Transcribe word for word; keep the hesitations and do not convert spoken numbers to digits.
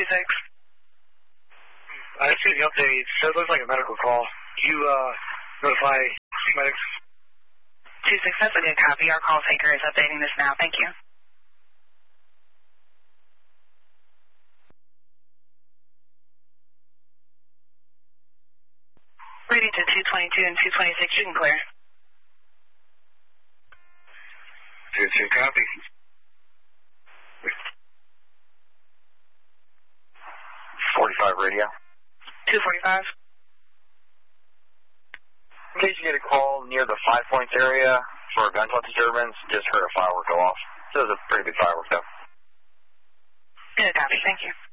two six. I see the update. So it looks like a medical call. You, uh, notify medics? two six, that's a good copy. Our call taker is updating this now. Thank you. Ready to two twenty-two and two twenty-six, you can clear. two two, copy. forty-five radio. two forty-five. In case you get a call near the Five Points area for a gunshot disturbance, just heard a firework go off. So it was a pretty big firework, though. Good copy. Thank you.